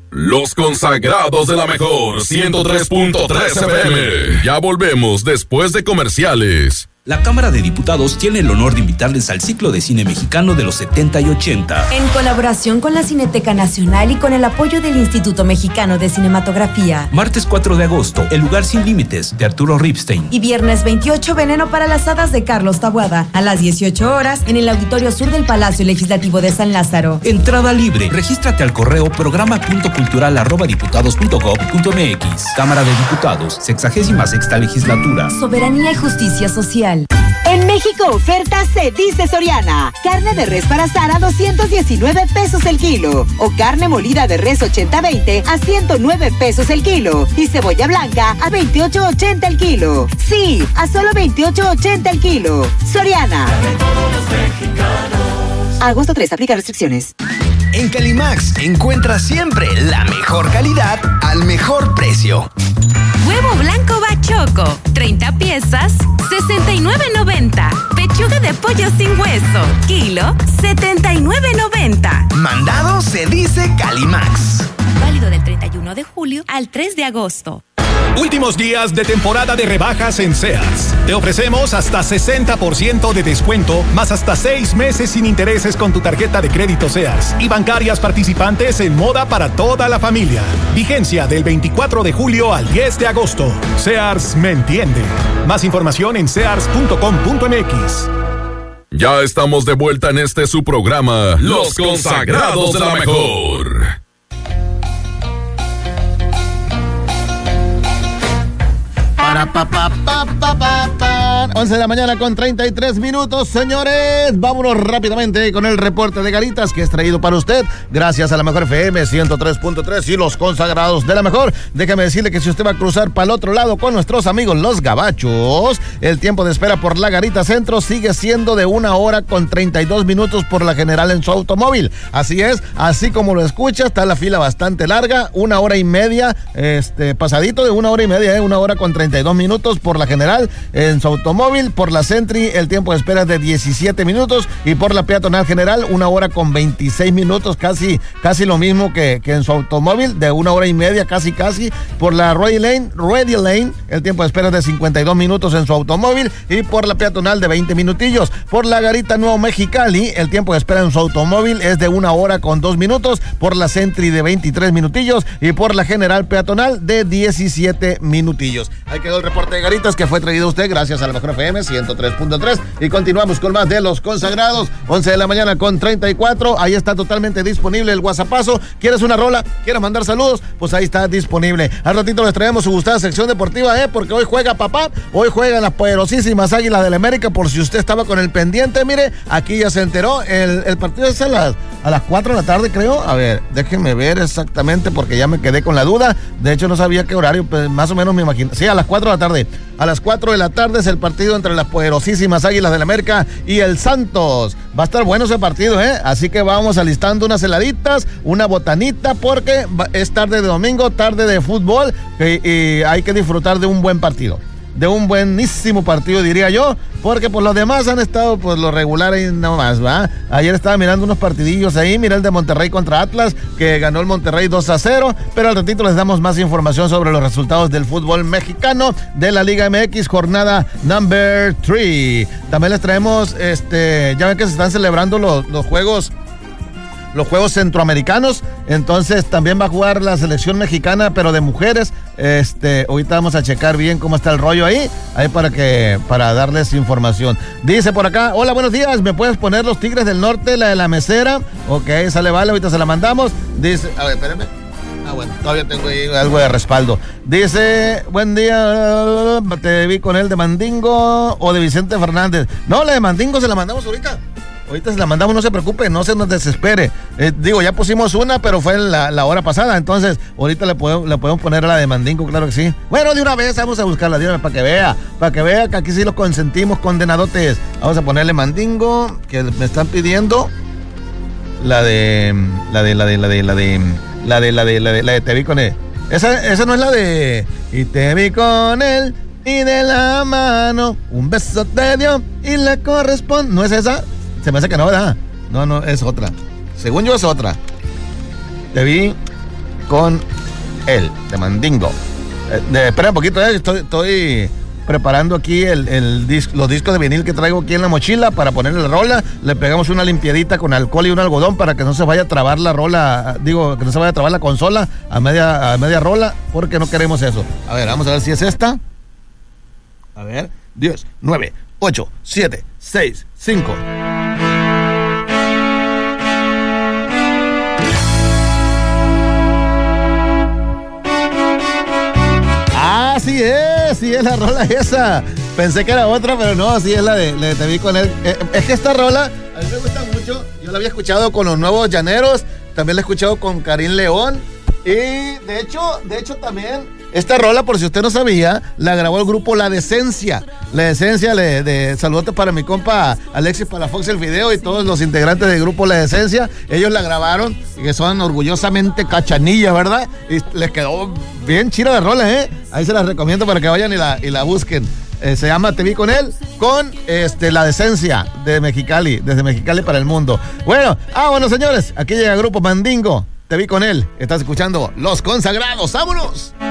Los consagrados de la mejor 103.3 FM. Ya volvemos después de comerciales. La Cámara de Diputados tiene el honor de invitarles al ciclo de cine mexicano de los 70 y 80. En colaboración con la Cineteca Nacional y con el apoyo del Instituto Mexicano de Cinematografía. Martes 4 de agosto, El lugar sin límites, de Arturo Ripstein. Y viernes 28, Veneno para las hadas, de Carlos Taboada. A las 18 horas, en el Auditorio Sur del Palacio Legislativo de San Lázaro. Entrada libre. Regístrate al correo programa.cultural@diputados.gov.mx. Cámara de Diputados, 66ª Legislatura. Soberanía y justicia social. En México, oferta se dice Soriana. Carne de res para asar a 219 pesos el kilo. O carne molida de res 80-20 a 109 pesos el kilo. Y cebolla blanca a 28.80 el kilo. Sí, a solo 28.80 el kilo. Soriana. Agosto 3, aplica restricciones. En Calimax encuentras siempre la mejor calidad al mejor precio. Huevo blanco bachoco, 30 piezas, $69.90. Pechuga de pollo sin hueso, kilo, $79.90. Mandado se dice Calimax. Válido del 31 de julio al 3 de agosto. Últimos días de temporada de rebajas en Sears. Te ofrecemos hasta 60% de descuento, más hasta 6 meses sin intereses con tu tarjeta de crédito Sears y bancarias participantes en moda para toda la familia. Vigencia del 24 de julio al 10 de agosto. Sears me entiende. Más información en sears.com.mx. Ya estamos de vuelta en este su programa, Los Consagrados de la Mejor. 11 de la mañana con 33 minutos, señores. Vámonos rápidamente con el reporte de Garitas que es traído para usted gracias a la Mejor FM 103.3 y los consagrados de la Mejor. Déjame decirle que si usted va a cruzar para el otro lado con nuestros amigos los gabachos, el tiempo de espera por la Garita Centro sigue siendo de 1 hora con 32 minutos por la general en su automóvil. Así es, así como lo escucha, está la fila bastante larga, 1 hora y media, pasadito de 1 hora y media, 1 hora con 32 minutos por la general en su automóvil. Por la Sentry el tiempo de espera es de 17 minutos y por la peatonal general 1 hora con 26 minutos, casi lo mismo que en su automóvil, de 1 hora y media, casi. Por la Ready Lane el tiempo de espera es de 52 minutos en su automóvil y por la peatonal de 20 minutillos. Por la Garita Nuevo Mexicali el tiempo de espera en su automóvil es de 1 hora con 2 minutos, por la Sentry de 23 minutillos y por la general peatonal de 17 minutillos. Ahí quedó el reporte de Garitas que fue traído a usted gracias a la Mejor FM 103.3 y continuamos con más de los consagrados. 11 de la mañana con 34. Ahí está totalmente disponible el WhatsAppazo. ¿Quieres una rola? ¿Quieres mandar saludos? Pues ahí está disponible. Al ratito les traemos su gustada sección deportiva, porque hoy juega papá. Hoy juegan las poderosísimas Águilas del América, por si usted estaba con el pendiente. Mire, aquí ya se enteró. El partido es a las 4 de la tarde, creo. A ver, déjenme ver exactamente porque ya me quedé con la duda. De hecho, no sabía qué horario, pues más o menos me imagino. Sí, a las 4 de la tarde. A las 4 de la tarde es el partido entre las poderosísimas Águilas del América y el Santos. Va a estar bueno ese partido, Así que vamos alistando unas heladitas, una botanita, porque es tarde de domingo, tarde de fútbol, y hay que disfrutar de un buen partido. De un buenísimo partido, diría yo, porque por los demás han estado pues los regulares nomás, ¿va? Ayer estaba mirando unos partidillos ahí, miré el de Monterrey contra Atlas, que ganó el Monterrey 2-0, pero al ratito les damos más información sobre los resultados del fútbol mexicano de la Liga MX, jornada number 3. También les traemos, ya ven que se están celebrando los juegos centroamericanos, entonces también va a jugar la selección mexicana, pero de mujeres. Ahorita vamos a checar bien cómo está el rollo ahí para darles información. Dice por acá, hola, buenos días, ¿me puedes poner los Tigres del Norte, la de la mesera? Ok, sale, vale, ahorita se la mandamos. Dice, a ver, espérame. Bueno, todavía tengo ahí algo de respaldo. Dice, buen día, te vi con él de Mandingo o de Vicente Fernández. No, la de Mandingo se la mandamos ahorita. Ahorita se la mandamos, no se preocupe, no se nos desespere. Ya pusimos una, pero fue la hora pasada, entonces ahorita le podemos poner a la de Mandingo, claro que sí. Bueno, de una vez vamos a buscarla, dígame, para que vea que aquí sí lo consentimos, condenadotes. Vamos a ponerle Mandingo, que me están pidiendo la de te vi con él. Esa no es la de y te vi con él y de la mano un beso te dio y le corresponde. ¿No es esa? Se me hace que no, ¿verdad? No, es otra. Según yo es otra. Te vi con él, de Mandingo. Espera un poquito, estoy preparando aquí los discos de vinil que traigo aquí en la mochila para ponerle la rola. Le pegamos una limpiadita con alcohol y un algodón para que no se vaya a trabar la rola, que no se vaya a trabar la consola a media rola, porque no queremos eso. A ver, vamos a ver si es esta. A ver, 10, 9, 8, 7, 6, 5. Sí es la rola esa. Pensé que era otra, pero no, sí es la de Te vi con él. Es que esta rola a mí me gusta mucho. Yo la había escuchado con los Nuevos Llaneros, también la he escuchado con Karim León. Y de hecho también esta rola, por si usted no sabía, la grabó el grupo La Decencia. La Decencia, saludotes para mi compa Alexis Palafox el video y todos los integrantes del grupo La Decencia. Ellos la grabaron y que son orgullosamente cachanillas, ¿verdad? Y les quedó bien chida la rola, ¿eh? Ahí se las recomiendo para que vayan y la busquen. Se llama Te vi con él, con La Decencia de Mexicali, desde Mexicali para el mundo. Bueno, señores, aquí llega el grupo Mandingo. Te vi con él. Estás escuchando Los Consagrados. ¡Vámonos!